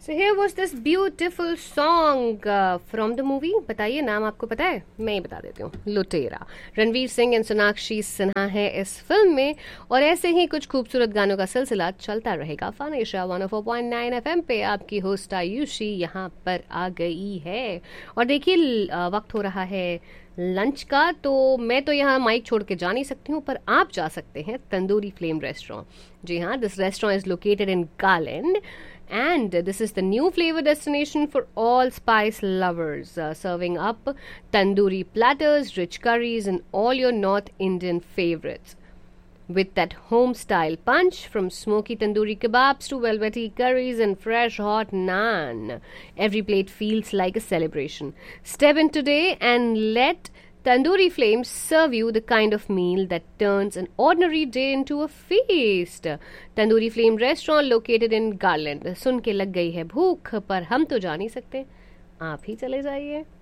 So here was this beautiful song from the movie. बताइए नाम आपको पता है? मैं ही बता देती हूँ, लुटेरा। रणवीर सिंह एंड सोनाक्षी सिन्हा है इस फिल्म में, और ऐसे ही कुछ खूबसूरत गानों का सिलसिला चलता रहेगा। फन एशिया 104.9 FM पे आपकी होस्ट आयुषी यहाँ पर आ गई है। और देखिए वक्त हो रहा है लंच का, तो मैं तो यहाँ माइक छोड़ के जा नहीं सकती हूँ, पर आप जा सकते हैं तंदूरी फ्लेम रेस्टोरेंट। जी हाँ, this restaurant is located in garland and this is the new flavor destination for all spice lovers, serving up tandoori platters, rich curries and all your North Indian favorites with that home style punch, from smoky tandoori kebabs to velvety curries and fresh hot naan. Every plate feels like a celebration. Step in today and let Tandoori Flames serve you the kind of meal that turns an ordinary day into a feast. Tandoori Flame Restaurant located in Garland. सुन के लग गई है भूख, पर हम तो जा नहीं सकते, आप ही चले जाइए।